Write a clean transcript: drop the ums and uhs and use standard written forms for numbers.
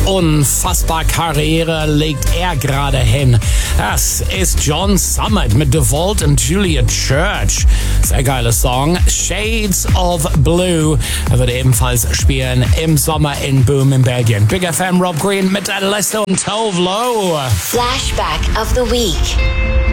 unfassbar Karriere legt er gerade hin. Das ist John Summit mit The Vault und Julia Church. Sehr geiler Song. Shades of Blue. Er wird ebenfalls spielen im Sommer in Boom in Belgien. Big FM Rob Green mit Lester und Tove Lo. Flashback of the Week.